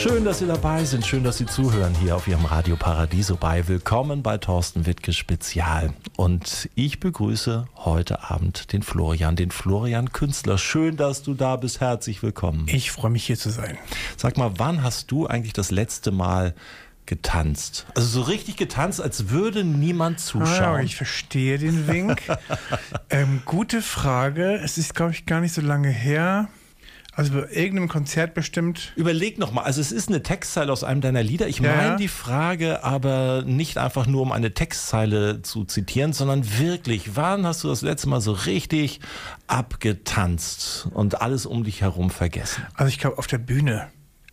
Schön, dass Sie dabei sind. Schön, dass Sie zuhören hier auf Ihrem Radio Paradiso bei. Willkommen bei Thorsten Wittke Spezial. Und ich begrüße heute Abend den Florian Künstler. Schön, dass du da bist. Herzlich willkommen. Ich freue mich, hier zu sein. Sag mal, wann hast du eigentlich das letzte Mal getanzt? Also so richtig getanzt, als würde niemand zuschauen. Ich verstehe den Wink. Gute Frage. Es ist, glaube ich, gar nicht so lange her. Also bei irgendeinem Konzert bestimmt. Überleg nochmal, also es ist eine Textzeile aus einem deiner Lieder. Ich meine die Frage aber nicht einfach nur, um eine Textzeile zu zitieren, sondern wirklich, wann hast du das letzte Mal so richtig abgetanzt und alles um dich herum vergessen? Also ich glaube auf der Bühne.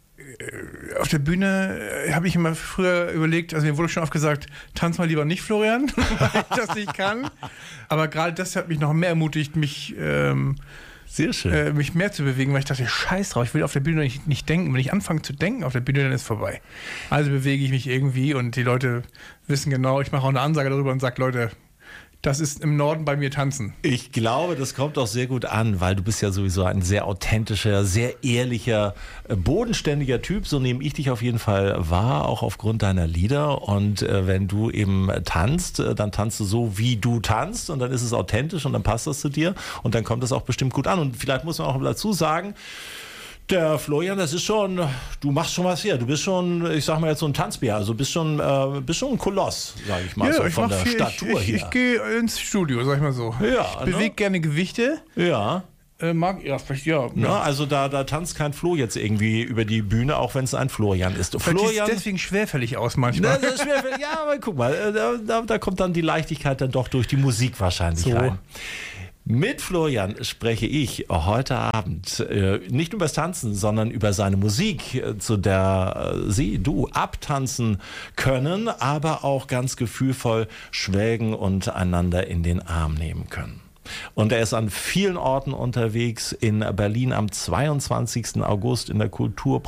Auf der Bühne habe ich immer früher überlegt, also mir wurde schon oft gesagt, tanz mal lieber nicht, Florian, weil ich das nicht kann. Aber gerade das hat mich noch mehr ermutigt, mich sehr schön. Mich mehr zu bewegen, weil ich dachte, scheiß drauf, ich will auf der Bühne nicht denken. Wenn ich anfange zu denken auf der Bühne, dann ist es vorbei. Also bewege ich mich irgendwie und die Leute wissen genau, ich mache auch eine Ansage darüber und sage, Leute, das ist im Norden bei mir tanzen. Ich glaube, das kommt auch sehr gut an, weil du bist ja sowieso ein sehr authentischer, sehr ehrlicher, bodenständiger Typ. So nehme ich dich auf jeden Fall wahr, auch aufgrund deiner Lieder. Und wenn du eben tanzt, dann tanzt du so, wie du tanzt. Und dann ist es authentisch und dann passt das zu dir. Und dann kommt das auch bestimmt gut an. Und vielleicht muss man auch dazu sagen, der Florian, das ist schon, du machst schon was her. Du bist schon, ich sag mal jetzt so ein Tanzbär, also bist schon ein Koloss, sag ich mal, ja, so ich von der Statur her. Ich gehe ins Studio, sag ich mal so. Ja, ich bewege gerne Gewichte. Ja. Vielleicht, ja. Ja, also da tanzt kein Flo jetzt irgendwie über die Bühne, auch wenn es ein Florian ist. Florian sieht deswegen schwerfällig aus manchmal. Das ist schwerfällig. Ja, aber guck mal, da kommt dann die Leichtigkeit dann doch durch die Musik wahrscheinlich rein. Mit Florian spreche ich heute Abend nicht über das Tanzen, sondern über seine Musik, zu der du abtanzen können, aber auch ganz gefühlvoll schwelgen und einander in den Arm nehmen können. Und er ist an vielen Orten unterwegs, in Berlin am 22. August in der